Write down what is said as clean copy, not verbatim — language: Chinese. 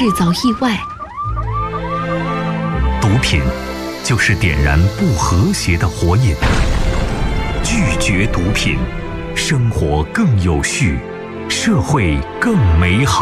制造意外。 毒品就是点燃不和谐的火引。拒绝毒品，生活更有序，社会更美好。